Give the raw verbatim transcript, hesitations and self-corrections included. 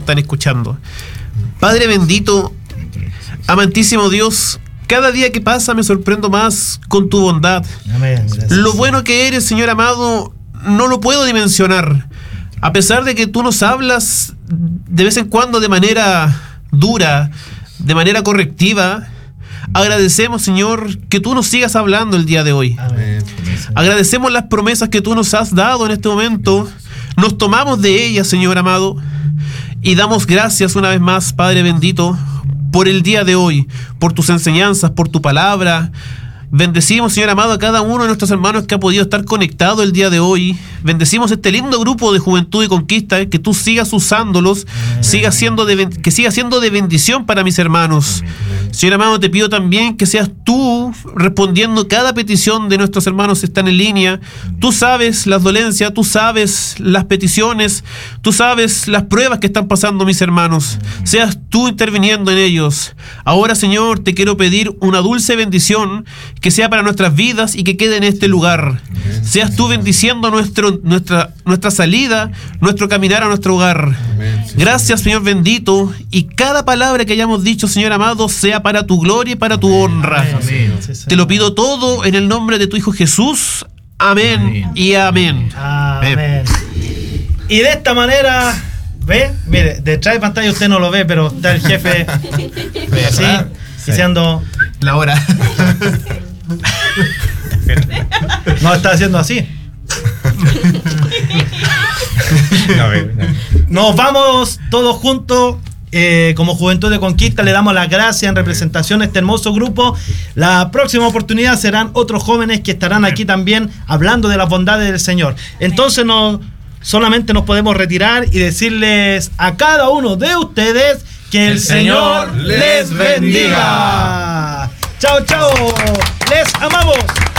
están escuchando. Padre bendito, amantísimo Dios, cada día que pasa me sorprendo más con tu bondad. Amén. Lo bueno que eres, Señor amado, no lo puedo dimensionar. A pesar de que tú nos hablas de vez en cuando de manera dura, de manera correctiva, agradecemos, Señor, que tú nos sigas hablando el día de hoy. Amén. Agradecemos las promesas que tú nos has dado en este momento. Nos tomamos de ellas, Señor amado, y damos gracias una vez más, Padre bendito, por el día de hoy, por tus enseñanzas, por tu palabra. Bendecimos, Señor amado, a cada uno de nuestros hermanos que ha podido estar conectado el día de hoy. Bendecimos este lindo grupo de Juventud y Conquista, que tú sigas usándolos, siga siendo de, que siga siendo de bendición para mis hermanos. Señor amado, te pido también que seas tú respondiendo cada petición de nuestros hermanos que están en línea. Tú sabes las dolencias, tú sabes las peticiones, tú sabes las pruebas que están pasando mis hermanos. Seas tú interviniendo en ellos. Ahora, Señor, te quiero pedir una dulce bendición que sea para nuestras vidas y que quede en este lugar. Seas tú bendiciendo nuestro, nuestra, nuestra salida, nuestro caminar a nuestro hogar. Gracias, Señor bendito, y cada palabra que hayamos dicho, Señor amado, sea para tu gloria y para tu honra. Amén. Te lo pido todo en el nombre de tu Hijo Jesús. Amén, amén. Y amén. Amén. Amén. Y de esta manera, ¿ve? Mire, detrás de pantalla usted no lo ve, pero está el jefe así, diciendo la hora. No, está haciendo así. Nos vamos todos juntos. Eh, como Juventud de Conquista le damos las gracias en representación de este hermoso grupo. La próxima oportunidad serán otros jóvenes que estarán aquí también hablando de las bondades del Señor. Entonces no solamente nos podemos retirar y decirles a cada uno de ustedes que el, el Señor les bendiga. Chao, chao. Les amamos.